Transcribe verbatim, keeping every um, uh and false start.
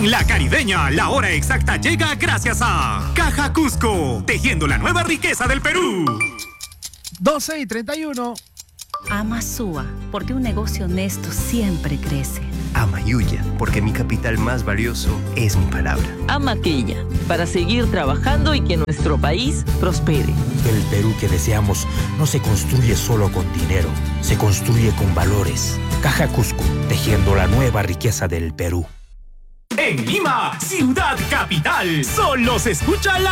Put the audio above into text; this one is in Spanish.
En La Caribeña, la hora exacta llega gracias a Caja Cusco, tejiendo la nueva riqueza del Perú. doce y treinta y uno. Amasúa, porque un negocio honesto siempre crece. Amayuya, porque mi capital más valioso es mi palabra. Amaquilla, para seguir trabajando y que nuestro país prospere. El Perú que deseamos no se construye solo con dinero, se construye con valores. Caja Cusco, tejiendo la nueva riqueza del Perú. En Lima, ciudad capital, solo se escucha la